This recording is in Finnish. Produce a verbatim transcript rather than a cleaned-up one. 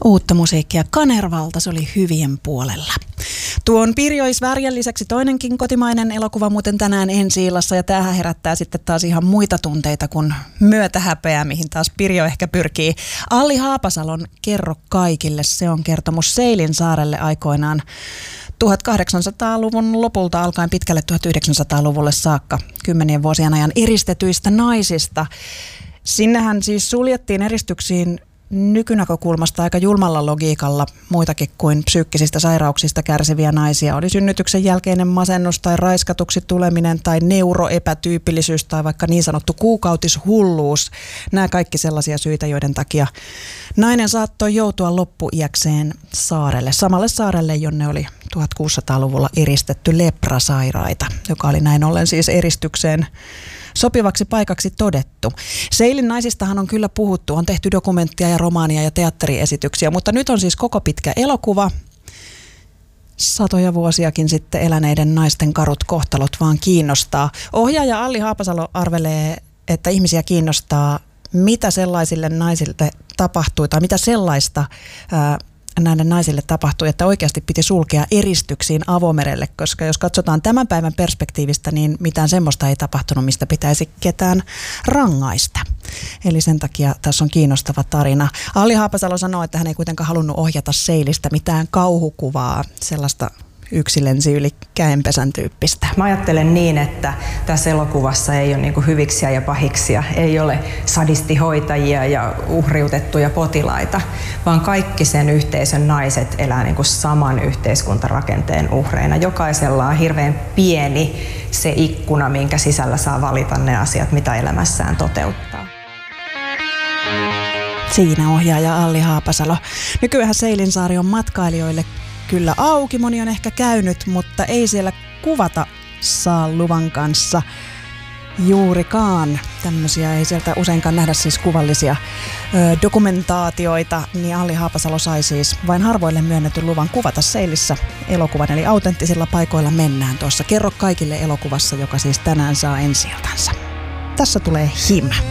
Uutta musiikkia Kanervalta, se oli hyvien puolella. Tuon Pirjo Isvärjen lisäksi toinenkin kotimainen elokuva muuten tänään ensi-illassa, ja tämähän herättää sitten taas ihan muita tunteita kuin myötähäpeää, mihin taas Pirjo ehkä pyrkii. Alli Haapasalon Kerro kaikille, se on kertomus Seilinsaarelle aikoinaan tuhatkahdeksansataaluvun lopulta alkaen pitkälle tuhatyhdeksänsataaluvulle saakka kymmenien vuosien ajan eristetyistä naisista. Sinnehän siis suljettiin eristyksiin nykynäkökulmasta aika julmalla logiikalla muitakin kuin psyykkisistä sairauksista kärsiviä naisia. Oli synnytyksen jälkeinen masennus tai raiskatuksi tuleminen tai neuroepätyypillisyys tai vaikka niin sanottu kuukautishulluus. Nämä kaikki sellaisia syitä, joiden takia nainen saattoi joutua loppuiäkseen saarelle. Samalle saarelle, jonne oli tuhatkuusisataaluvulla eristetty leprasairaita, joka oli näin ollen siis eristykseen sopivaksi paikaksi todettu. Seilin naisistahan on kyllä puhuttu, on tehty dokumenttia ja romaania ja teatteriesityksiä, mutta nyt on siis koko pitkä elokuva. Satoja vuosiakin sitten eläneiden naisten karut kohtalot vaan kiinnostaa. Ohjaaja Alli Haapasalo arvelee, että ihmisiä kiinnostaa, mitä sellaisille naisille tapahtui tai mitä sellaista ää, näille naisille tapahtui, että oikeasti piti sulkea eristyksiin avomerelle, koska jos katsotaan tämän päivän perspektiivistä, niin mitään semmoista ei tapahtunut, mistä pitäisi ketään rangaista. Eli sen takia tässä on kiinnostava tarina. Alli Haapasalo sanoo, että hän ei kuitenkaan halunnut ohjata Seilistä mitään kauhukuvaa, sellaista yksi lensi yli käenpesän tyyppistä. Mä ajattelen niin, että tässä elokuvassa ei ole niinku hyviksiä ja pahiksia, ei ole sadistihoitajia ja uhriutettuja potilaita, vaan kaikki sen yhteisön naiset elää niinku saman yhteiskuntarakenteen uhreina. Jokaisella on hirveän pieni se ikkuna, minkä sisällä saa valita ne asiat, mitä elämässään toteuttaa. Siinä ohjaaja Alli Haapasalo. Nykyään Seilinsaari on matkailijoille kyllä auki, moni on ehkä käynyt, mutta ei siellä kuvata saa luvan kanssa juurikaan. Tämmöisiä ei sieltä useinkaan nähdä siis kuvallisia ö, dokumentaatioita, niin Alli Haapasalo sai siis vain harvoille myönnetyn luvan kuvata Seilissä elokuvan, eli autenttisilla paikoilla mennään tuossa Kerro kaikille elokuvassa, joka siis tänään saa ensi-iltansa. Tässä tulee Him.